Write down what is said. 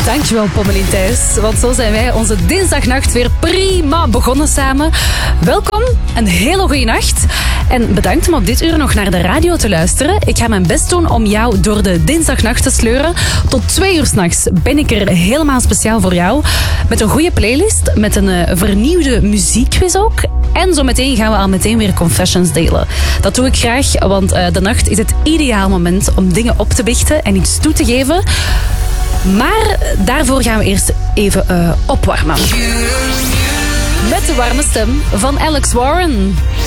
Dankjewel, Pommelien Thijs. Want zo zijn wij onze dinsdagnacht weer prima begonnen samen. Welkom, een hele goede nacht. En bedankt om op dit uur nog naar de radio te luisteren. Ik ga mijn best doen om jou door de dinsdagnacht te sleuren. Tot 2 uur 's nachts ben ik er helemaal speciaal voor jou. Met een goede playlist, met een vernieuwde muziekquiz ook. En zo meteen gaan we al meteen weer confessions delen. Dat doe ik graag, want de nacht is het ideaal moment om dingen op te biechten en iets toe te geven. Maar daarvoor gaan we eerst even opwarmen. Met de warme stem van Alex Warren.